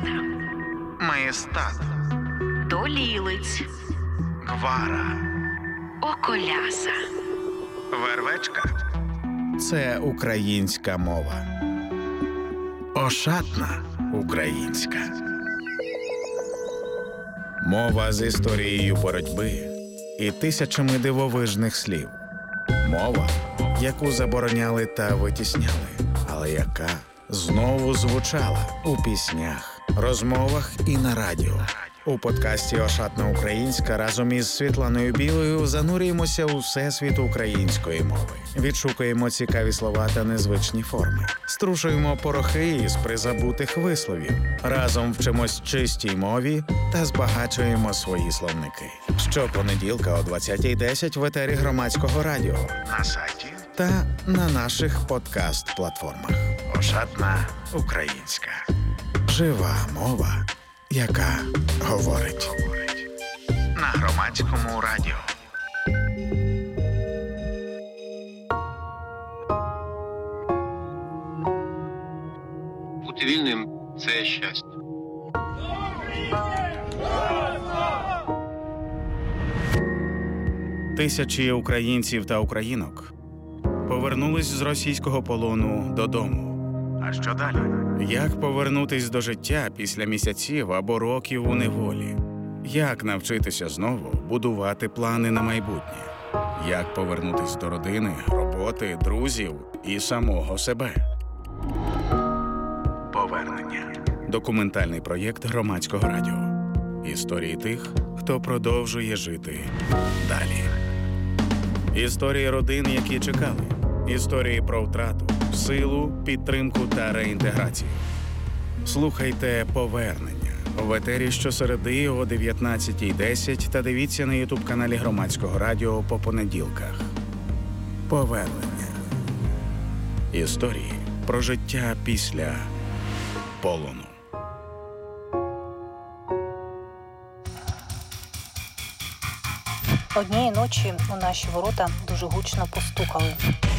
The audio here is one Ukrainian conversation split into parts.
Маєстат, Долілиць, Гвара, Околяса, Вервечка – це українська мова. Ошатна українська. Мова з історією боротьби і тисячами дивовижних слів. Мова, яку забороняли та витісняли, але яка знову звучала у піснях, розмовах і на радіо. У подкасті «Ошатна українська» разом із Світланою Білою занурюємося у всесвіт української мови. Відшукуємо цікаві слова та незвичні форми. Струшуємо порохи із призабутих висловів. Разом вчимось чистій мові та збагачуємо свої словники. Щопонеділка о 20:10 в етері Громадського радіо, на сайті та на наших подкаст-платформах. «Ошатна українська». Жива мова, яка говорить. На Громадському радіо. Бути вільним – це щастя. Тисячі українців та українок повернулись з російського полону додому. А що далі? Як повернутись до життя після місяців або років у неволі? Як навчитися знову будувати плани на майбутнє? Як повернутись до родини, роботи, друзів і самого себе? Повернення. Документальний проєкт Громадського радіо. Історії тих, хто продовжує жити далі. Історії родин, які чекали. Історії про втрату, силу, підтримку та реінтеграцію. Слухайте «Повернення» в етері щосереди о 19:10 та дивіться на ютуб-каналі Громадського радіо по понеділках. Повернення. Історії про життя після полону. Однієї ночі у наші ворота дуже гучно постукали.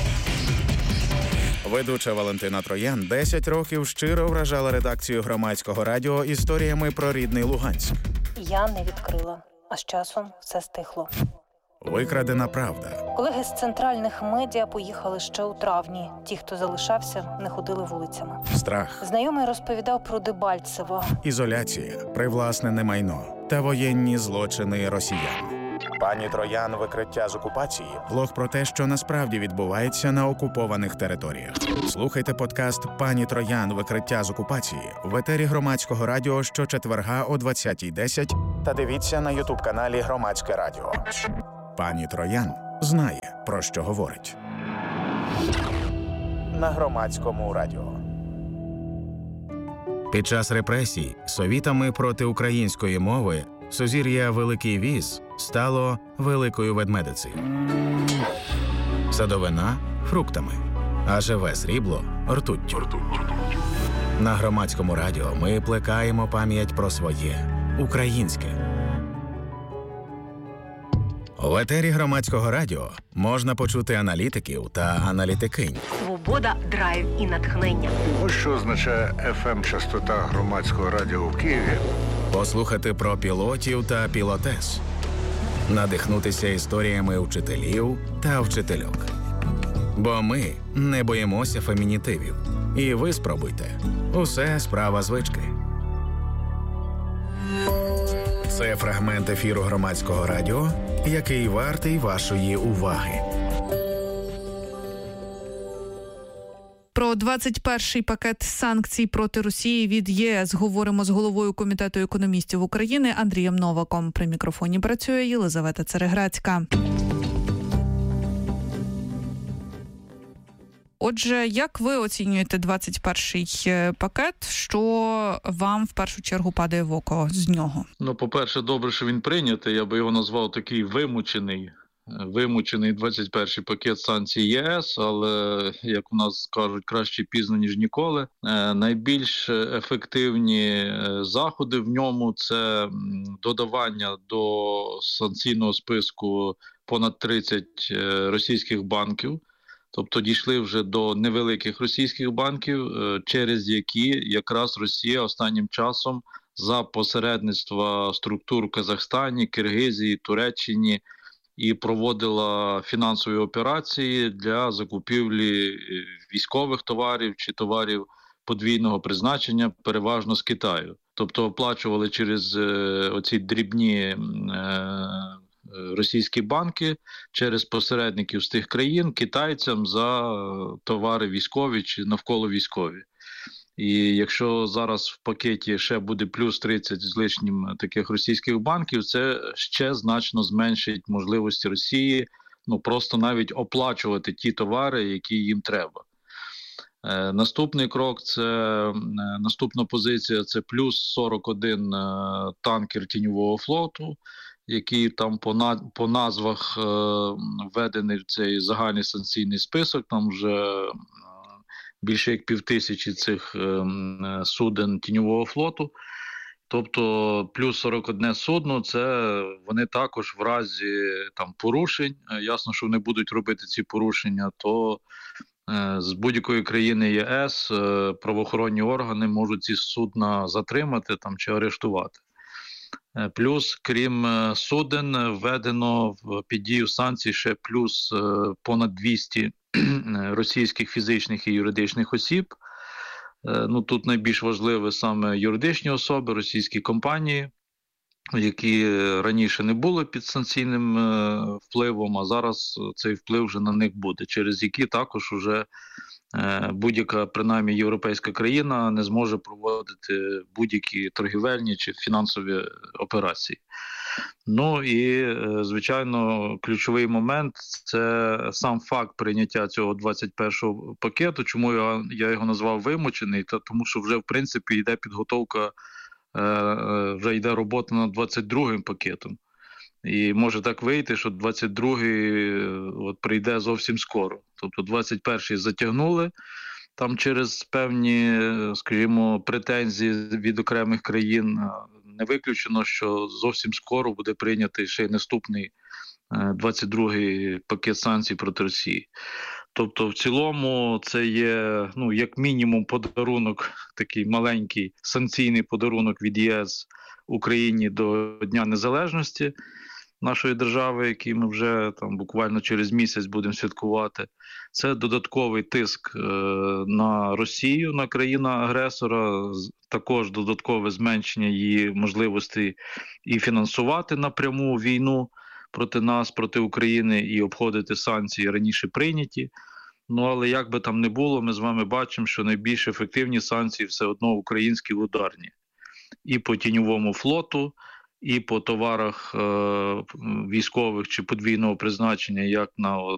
Ведуча Валентина Троян 10 років щиро вражала редакцію Громадського радіо історіями про рідний Луганськ. Я не відкрила, а з часом все стихло. Викрадена правда. Колеги з центральних медіа поїхали ще у травні. Ті, хто залишався, не ходили вулицями. Страх. Знайомий розповідав про Дебальцево. Ізоляція, привласнене майно та воєнні злочини росіян. Пані Троян «Викриття з окупації» – блог про те, що насправді відбувається на окупованих територіях. Слухайте подкаст «Пані Троян. Викриття з окупації» в етері Громадського радіо щочетверга о 20:10 та дивіться на ютуб-каналі Громадське радіо. Пані Троян знає, про що говорить. На Громадському радіо. Під час репресій совітами проти української мови сузір'я Великий Віз стало Великою Ведмедицею. Садовина – фруктами, а живе срібло – ртуттю. На Громадському радіо ми плекаємо пам'ять про своє – українське. В етері Громадського радіо можна почути аналітиків та аналітикинь. свобода, драйв і натхнення. Ось що означає FM-частота Громадського радіо в Києві. Послухати про пілотів та пілотес. Надихнутися історіями вчителів та вчительок. Бо ми не боїмося фемінітивів. І ви спробуйте. Усе справа звички. Це фрагмент ефіру Громадського радіо, який вартий вашої уваги. Про 21-й пакет санкцій проти Росії від ЄС говоримо з головою Комітету економістів України Андрієм Новаком. При мікрофоні працює Єлизавета Цереграцька. Отже, як ви оцінюєте 21-й пакет? Що вам в першу чергу падає в око з нього? По-перше, добре, що він прийнятий. Я би його назвав такий вимучений 21-й пакет санкцій ЄС, але, як у нас кажуть, краще пізно, ніж ніколи. Найбільш ефективні заходи в ньому – це додавання до санкційного списку понад 30 російських банків. Тобто дійшли вже до невеликих російських банків, через які якраз Росія останнім часом за посередництва структур в Казахстані, Киргизії, Туреччині і проводила фінансові операції для закупівлі військових товарів чи товарів подвійного призначення, переважно з Китаю. Тобто оплачували через оці дрібні російські банки, через посередників з тих країн китайцям за товари військові чи навколо військові. І якщо зараз в пакеті ще буде плюс 30 з лишнім таких російських банків, це ще значно зменшить можливості Росії просто навіть оплачувати ті товари, які їм треба. Наступний крок, наступна позиція – це плюс 41 танкер тіньового флоту, який там по назвах введений в цей загальний санкційний список, там вже більше як 5000 цих суден тіньового флоту. Тобто плюс 41 судно, це вони також в разі там порушень, ясно, що вони будуть робити ці порушення, то з будь-якої країни ЄС правоохоронні органи можуть ці судна затримати там чи арештувати. Плюс, крім суден, введено під дію санкцій ще плюс понад 200 російських фізичних і юридичних осіб. Тут найбільш важливе саме юридичні особи, російські компанії, які раніше не були під санкційним впливом, а зараз цей вплив вже на них буде, через які також вже будь-яка, принаймні, європейська країна не зможе проводити будь-які торгівельні чи фінансові операції. І, звичайно, ключовий момент – це сам факт прийняття цього 21-го пакету. Чому я його назвав вимучений? Тому що вже, в принципі, йде підготовка, вже йде робота над 22-м пакетом. І може так вийти, що 22-й прийде зовсім скоро. Тобто 21-й затягнули, там через певні, скажімо, претензії від окремих країн. Не виключено, що зовсім скоро буде прийнятий ще й наступний 22-й пакет санкцій проти Росії. Тобто в цілому це є, як мінімум, подарунок, такий маленький санкційний подарунок від ЄС Україні до Дня Незалежності нашої держави, який ми вже там буквально через місяць будемо святкувати. Це додатковий тиск на Росію, на країну-агресора, також додаткове зменшення її можливостей і фінансувати напряму війну проти нас, проти України, і обходити санкції раніше прийняті. Але як би там не було, ми з вами бачимо, що найбільш ефективні санкції все одно українські ударні. І по тіньовому флоту, і по товарах військових чи подвійного призначення, як на